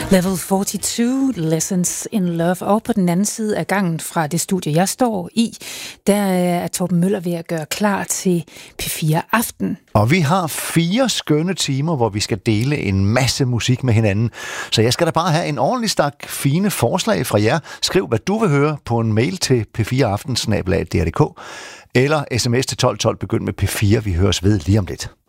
Level 42, Lessons in Love. Og på den anden side af gangen fra det studie, jeg står i, der er Torben Møller ved at gøre klar til P4 Aften. Og vi har 4 skønne timer, hvor vi skal dele en masse musik med hinanden. Så jeg skal da bare have en ordentlig stak fine forslag fra jer. Skriv, hvad du vil høre på en mail til p4aften@dr.dk eller sms til 1212, begynd med P4. Vi høres ved lige om lidt.